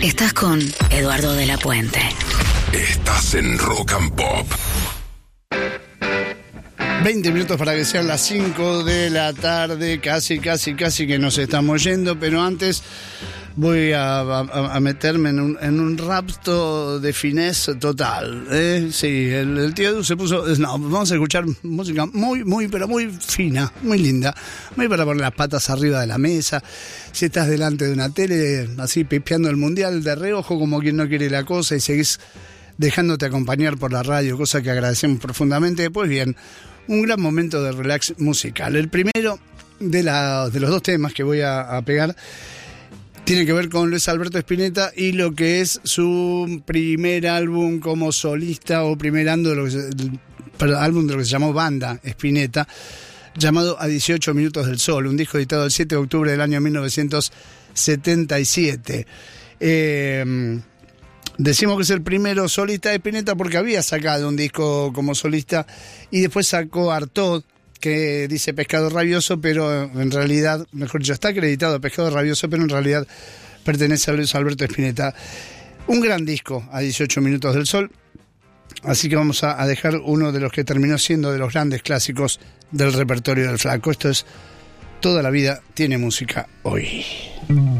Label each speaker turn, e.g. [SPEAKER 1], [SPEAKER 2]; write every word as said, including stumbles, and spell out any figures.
[SPEAKER 1] Estás con Eduardo de la Puente.
[SPEAKER 2] Estás en Rock and Pop.
[SPEAKER 3] veinte minutos para que sean las cinco de la tarde, casi, casi, casi que nos estamos yendo, pero antes voy a, a, a meterme en un, en un rapto de finesse total, ¿eh? Sí, el, el tío Edu se puso, no, vamos a escuchar música muy, muy, pero muy fina, muy linda, muy para poner las patas arriba de la mesa, si estás delante de una tele, así pispeando el mundial de reojo como quien no quiere la cosa y seguís dejándote acompañar por la radio, cosa que agradecemos profundamente. Pues bien, un gran momento de relax musical. El primero de, la, de los dos temas que voy a, a pegar tiene que ver con Luis Alberto Spinetta y lo que es su primer álbum como solista o primer álbum de lo que se, el, álbum de lo que se llamó Banda Spinetta, llamado A dieciocho Minutos del Sol, un disco editado el siete de octubre del año mil novecientos setenta y siete. Eh... Decimos que es el primero solista de Spinetta porque había sacado un disco como solista y después sacó Artaud, que dice Pescado Rabioso, pero en realidad, mejor dicho, está acreditado a Pescado Rabioso, pero en realidad pertenece a Luis Alberto Spinetta. Un gran disco, A dieciocho Minutos del Sol, así que vamos a, a dejar uno de los que terminó siendo de los grandes clásicos del repertorio del Flaco. Esto es Toda la vida tiene música hoy.